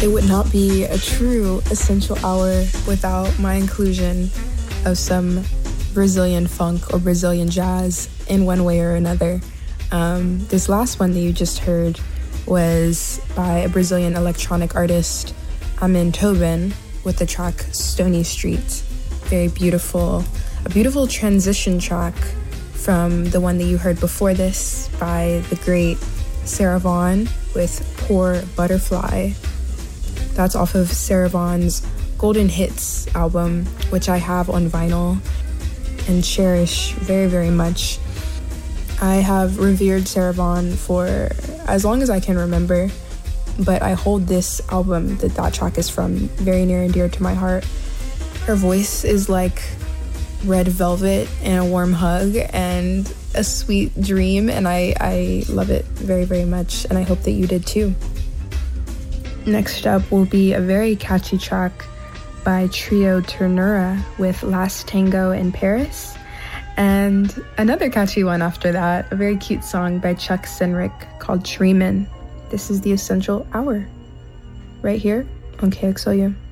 It would not be a true Essential Hour without my inclusion of some Brazilian funk or Brazilian jazz in one way or another. This last one that you just heard was by a Brazilian electronic artist, Amin Tobin, with the track Stony Street. Very beautiful, a beautiful transition track from the one that you heard before this by the great Sarah Vaughan with Poor Butterfly. That's off of Sarah Vaughan's Golden Hits album, which I have on vinyl and cherish very, very much. I have revered Sarah Vaughan for as long as I can remember, but I hold this album that track is from very near and dear to my heart. Her voice is like red velvet and a warm hug and a sweet dream, and I love it very, very much, and I hope that you did too. Next up will be a very catchy track by Trio Ternura with Last Tango in Paris, and another catchy one after that, a very cute song by Chuck Senrick called Dreamin'. This is the Essential Hour, right here on KXLU.